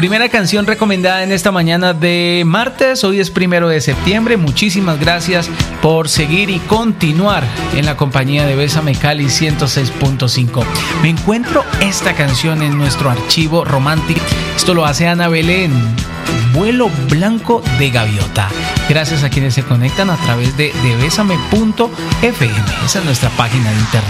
Primera canción recomendada en esta mañana de martes. Hoy es 1 de septiembre. Muchísimas gracias por seguir y continuar en la compañía de Bésame Cali 106.5. Me encuentro esta canción en nuestro archivo romántico. Esto lo hace Ana Belén. Vuelo Blanco de Gaviota. Gracias a quienes se conectan a través de bésame.fm. Esa es nuestra página de internet.